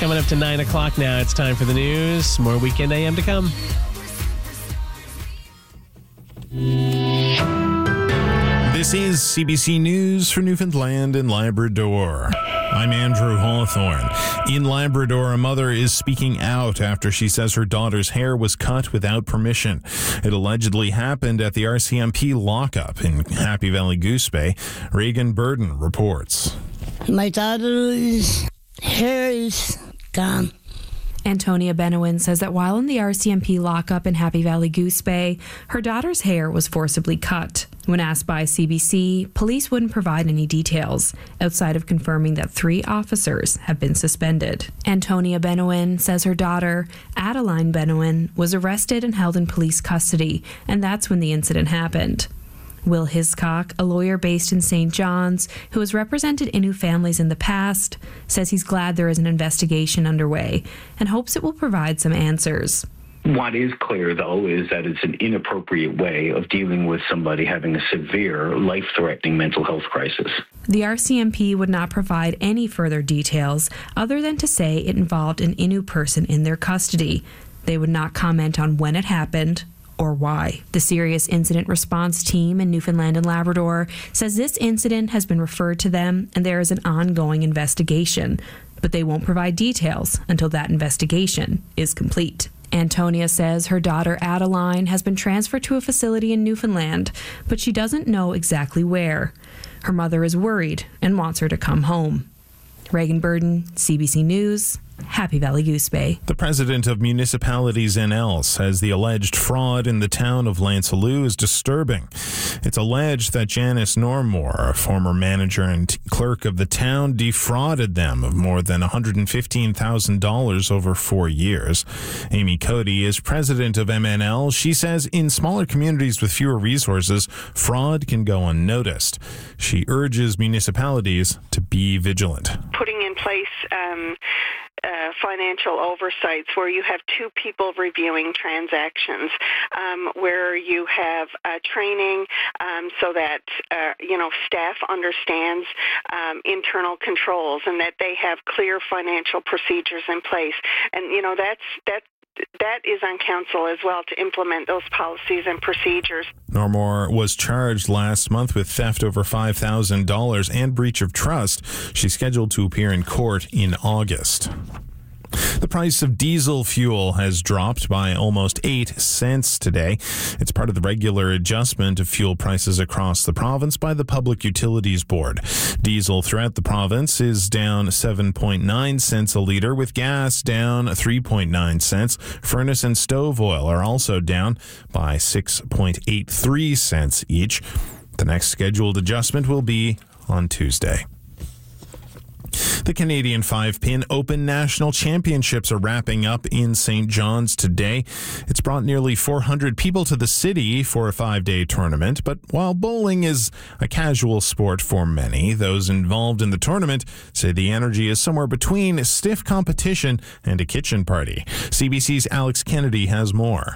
Coming up to 9 o'clock now, it's time for the news. More Weekend AM to come. This is CBC News for Newfoundland and Labrador. I'm Andrew Hawthorne. In Labrador, a mother is speaking out after she says her daughter's hair was cut without permission. It allegedly happened at the RCMP lockup in Happy Valley Goose Bay. Reagan Burden reports. My daughter's hair is gone. Antonia Benowin says that while in the RCMP lockup in Happy Valley Goose Bay, her daughter's hair was forcibly cut. When asked by CBC, police wouldn't provide any details, outside of confirming that 3 officers have been suspended. Antonia Benowin says her daughter, Adeline Benowin, was arrested and held in police custody, and that's when the incident happened. Will Hiscock, a lawyer based in St. John's, who has represented Innu families in the past, says he's glad there is an investigation underway and hopes it will provide some answers. What is clear, though, is that it's an inappropriate way of dealing with somebody having a severe, life-threatening mental health crisis. The RCMP would not provide any further details other than to say it involved an Innu person in their custody. They would not comment on when it happened or why. The Serious Incident Response Team in Newfoundland and Labrador says this incident has been referred to them and there is an ongoing investigation, but they won't provide details until that investigation is complete. Antonia says her daughter Adeline has been transferred to a facility in Newfoundland, but she doesn't know exactly where. Her mother is worried and wants her to come home. Reagan Burden, CBC News, Happy Valley Goose Bay. The president of Municipalities NL says the alleged fraud in the town of Lancelot is disturbing. It's alleged that Janice Normore, a former manager and clerk of the town, defrauded them of more than $115,000 over 4 years. Amy Cody is president of MNL. She says in smaller communities with fewer resources, fraud can go unnoticed. She urges municipalities to be vigilant. Putting in place financial oversights where you have 2 people reviewing transactions, where you have training so that staff understands internal controls and that they have clear financial procedures in place. And that is on council as well to implement those policies and procedures. Normore was charged last month with theft over $5,000 and breach of trust. She's scheduled to appear in court in August. The price of diesel fuel has dropped by almost 8 cents today. It's part of the regular adjustment of fuel prices across the province by the Public Utilities Board. Diesel throughout the province is down 7.9 cents a litre, with gas down 3.9 cents. Furnace and stove oil are also down by 6.83 cents each. The next scheduled adjustment will be on Tuesday. The Canadian 5-Pin Open National Championships are wrapping up in St. John's today. It's brought nearly 400 people to the city for a 5-day tournament, but while bowling is a casual sport for many, those involved in the tournament say the energy is somewhere between stiff competition and a kitchen party. CBC's Alex Kennedy has more.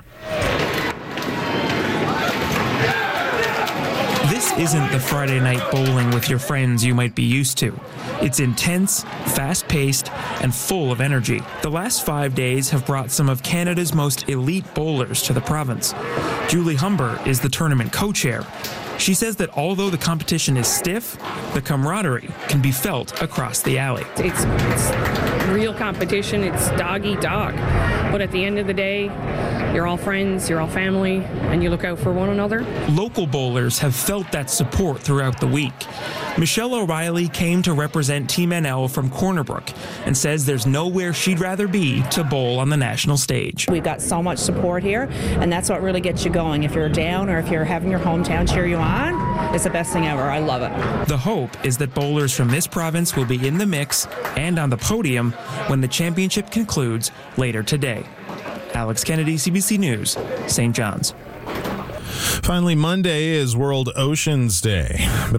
This isn't the Friday night bowling with your friends you might be used to. It's intense, fast-paced, and full of energy. The last 5 days have brought some of Canada's most elite bowlers to the province. Julie Humber is the tournament co-chair. She says that although the competition is stiff, the camaraderie can be felt across the alley. It's real competition. It's dog-eat-dog. But at the end of the day, you're all friends, you're all family, and you look out for one another. Local bowlers have felt that support throughout the week. Michelle O'Reilly came to represent Team NL from Corner Brook and says there's nowhere she'd rather be to bowl on the national stage. We've got so much support here, and that's what really gets you going. If you're down or if you're having your hometown cheer you on, it's the best thing ever. I love it. The hope is that bowlers from this province will be in the mix and on the podium when the championship concludes later today. Alex Kennedy, CBC News, St. John's. Finally, Monday is World Oceans Day.